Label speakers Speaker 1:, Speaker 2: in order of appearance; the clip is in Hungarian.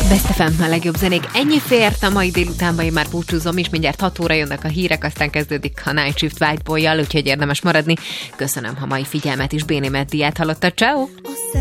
Speaker 1: Best FM, a legjobb zenék. Ennyi fért a mai délutánban, én már búcsúzom is, mindjárt 6 óra jönnek a hírek, aztán kezdődik a Night Shift White Boy-jal, úgyhogy érdemes maradni. Köszönöm a mai figyelmet is, Béné Meddiát hallotta. Ciao.